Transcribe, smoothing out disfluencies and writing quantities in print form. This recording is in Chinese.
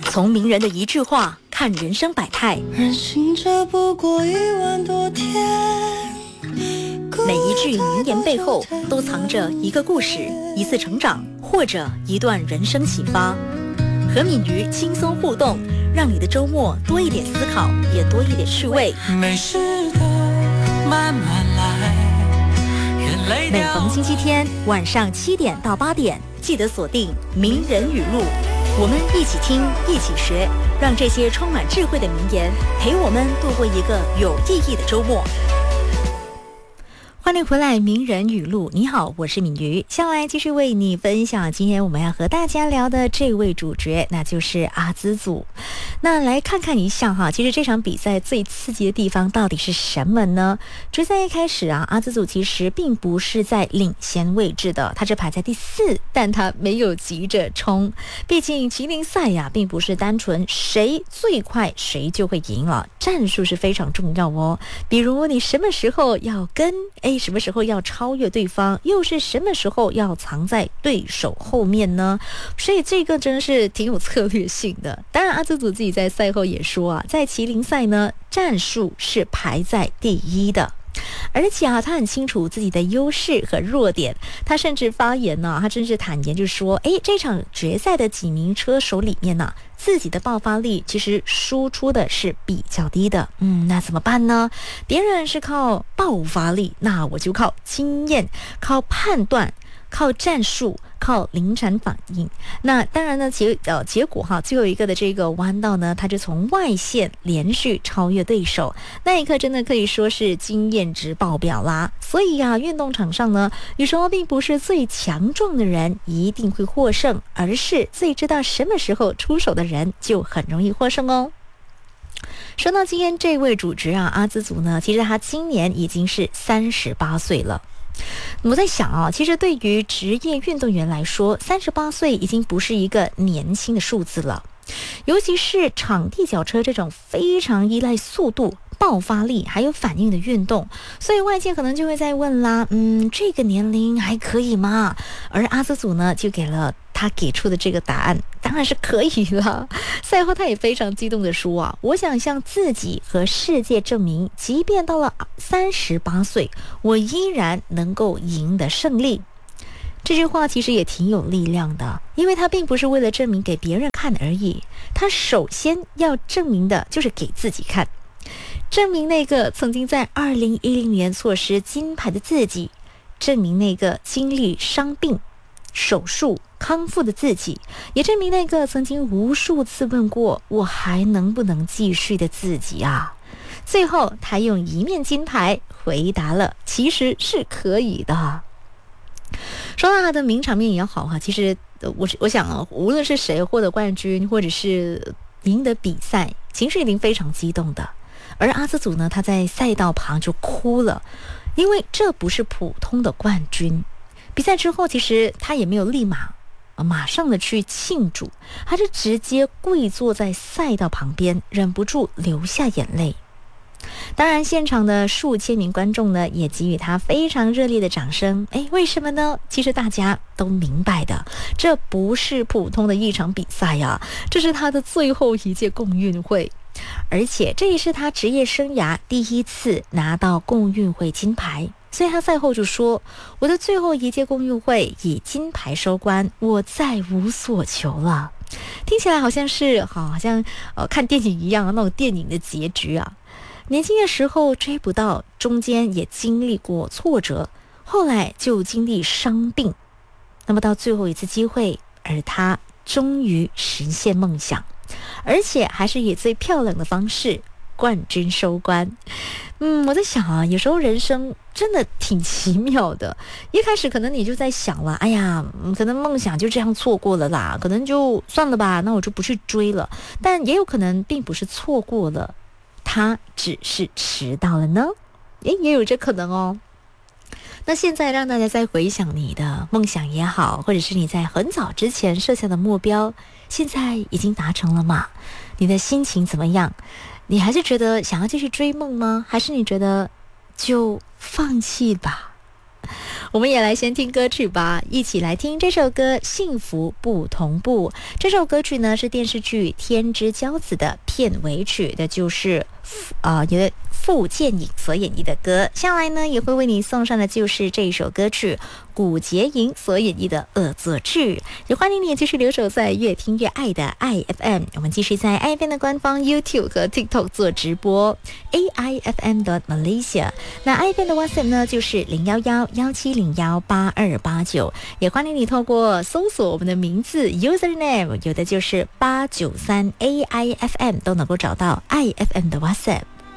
从名人的一句话看人生百态， 人行者不过1万多天， 每一句名言背后都藏着一个故事，一次成长，或者一段人生启发。和敏瑜轻松互动，让你的周末多一点思考，也多一点趣味。 没事的，慢慢来，眼泪每逢星期天晚上7点到8点，记得锁定名人语录，我们一起听，一起学，让这些充满智慧的名言陪我们度过一个有意义的周末。欢迎回来，名人语录。你好，我是敏瑜，下来继续为你分享今天我们要和大家聊的这位主角，那就是阿兹祖。那来看看一下哈，其实这场比赛最刺激的地方到底是什么呢？决赛一开始啊，阿兹祖其实并不是在领先位置的，他是排在第4，但他没有急着冲，毕竟麒麟赛呀，并不是单纯谁最快谁就会赢了，战术是非常重要哦。比如你什么时候要跟什么时候要超越对方，又是什么时候要藏在对手后面呢？所以这个真是挺有策略性的。当然阿兹祖自己在赛后也说啊，在麒麟赛呢，战术是排在第1的。而且啊，他很清楚自己的优势和弱点，他甚至发言呢，他真是坦言就说，这场决赛的几名车手里面呢，自己的爆发力其实输出的是比较低的。那怎么办呢？别人是靠爆发力，那我就靠经验，靠判断，靠战术，靠临场反应。那当然呢，结果哈，最后一个的这个弯道呢，他就从外线连续超越对手，那一刻真的可以说是经验值爆表啦。所以啊，运动场上呢，有时候并不是最强壮的人一定会获胜，而是最知道什么时候出手的人就很容易获胜哦。说到今天这位主角啊，阿兹祖呢，其实他今年已经是38岁了。我在想啊，其实对于职业运动员来说，38岁已经不是一个年轻的数字了，尤其是场地脚车这种非常依赖速度、爆发力还有反应的运动，所以外界可能就会在问啦，这个年龄还可以吗？而阿兹祖呢，就给了他给出的这个答案，当然是可以了。赛后他也非常激动地说啊，我想向自己和世界证明，即便到了38岁，我依然能够赢得胜利。这句话其实也挺有力量的，因为他并不是为了证明给别人看而已，他首先要证明的就是给自己看，证明那个曾经在2010年错失金牌的自己，证明那个经历伤病、手术康复的自己，也证明那个曾经无数次问过我还能不能继续的自己啊。最后他用1面金牌回答了其实是可以的。说到他的名场面也好其实我想啊，无论是谁获得冠军或者是赢得比赛，情绪一定非常激动的。而阿兹祖呢，他在赛道旁就哭了，因为这不是普通的冠军。比赛之后其实他也没有马上的去庆祝，他就直接跪坐在赛道旁边，忍不住流下眼泪。当然现场的数千名观众呢，也给予他非常热烈的掌声。为什么呢？其实大家都明白的，这不是普通的一场比赛呀，这是他的最后一届共运会，而且这也是他职业生涯第1次拿到共运会金牌。所以他赛后就说，我的最后一届共运会以金牌收官，我再无所求了。听起来好像看电影一样那种电影的结局啊。年轻的时候追不到，中间也经历过挫折，后来就经历伤病，那么到最后一次机会，而他终于实现梦想，而且还是以最漂亮的方式冠军收官。我在想啊，有时候人生真的挺奇妙的。一开始可能你就在想了，可能梦想就这样错过了啦，可能就算了吧，那我就不去追了。但也有可能并不是错过了，他只是迟到了呢，也有这可能哦。那现在让大家再回想你的梦想也好，或者是你在很早之前设下的目标，现在已经达成了吗？你的心情怎么样？你还是觉得想要继续追梦吗？还是你觉得就放弃吧？ 我们也来先听歌曲吧，一起来听这首歌《幸福不同步》。这首歌曲呢是电视剧《天之骄子》的片尾曲，的就是由傅建颖所演绎的歌。下来呢也会为你送上的就是这一首歌曲古洁莹所演绎的《恶作剧》。也欢迎你继续留守在越听越爱的 IFM， 我们继续在 IFM 的官方 YouTube 和 TikTok 做直播 AIFM.Malaysia。 那 IFM 的 WhatsApp 呢就是011-1701-8289，也欢迎你透过搜索我们的名字 Username， 有的就是893 AIFM 都能够找到 IFM 的 WhatsApp。